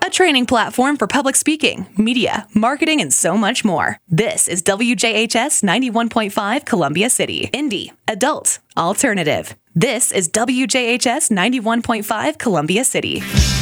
a training platform for public speaking, media, marketing, and so much more. This is WJHS 91.5 Columbia City. Indie, adult, alternative. This is WJHS 91.5 Columbia City.